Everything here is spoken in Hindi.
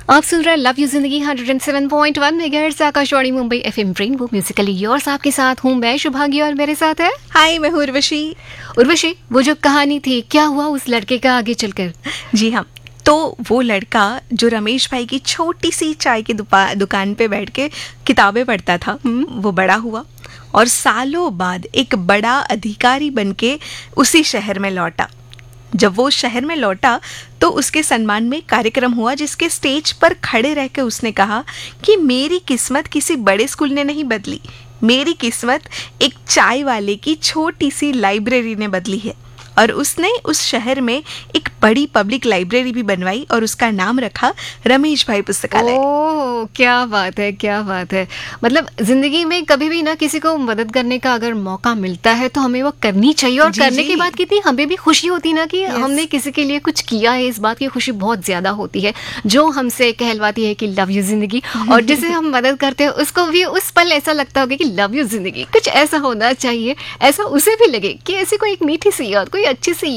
आप सुन रहे हैं लव यू जिंदगी 107.1 megahertz Akashvani Mumbai FM rainbow Musically yours. आपके साथ हूँ मैं शुभांगी और मेरे साथ है हाय, मैं हूँ उर्वशी। उर्वशी, वो जो कहानी थी क्या हुआ उस लड़के का आगे चलकर? जी हाँ, तो वो लड़का जो रमेश भाई की छोटी सी चाय की दुकान पे बैठ के किताबें पढ़ता था, वो बड़ा हुआ और सालों बाद एक बड़ा अधिकारी बनके उसी शहर में लौटा। जब वो शहर में लौटा तो उसके सम्मान में कार्यक्रम हुआ, जिसके स्टेज पर खड़े रह के उसने कहा कि मेरी किस्मत किसी बड़े स्कूल ने नहीं बदली, मेरी किस्मत एक चाय वाले की छोटी सी लाइब्रेरी ने बदली है। और उसने उस शहर में एक बड़ी पब्लिक लाइब्रेरी भी बनवाई और उसका नाम रखा रमेश भाई पुस्तकालय। ओह, क्या बात है, क्या बात है। मतलब जिंदगी में कभी भी ना किसी को मदद करने का अगर मौका मिलता है तो हमें वो करनी चाहिए, और करने के बाद कितनी हमें भी खुशी होती है ना कि हमने किसी के लिए कुछ किया है। इस बात की खुशी बहुत ज्यादा होती है जो हमसे कहलवाती है कि लव यू जिंदगी, और जिसे हम मदद करते हैं उसको भी उस पल ऐसा लगता होगा कि लव यू जिंदगी। कुछ ऐसा होना चाहिए, ऐसा उसे भी लगे कि ऐसी कोई एक मीठी सी याद, कोई अच्छी सी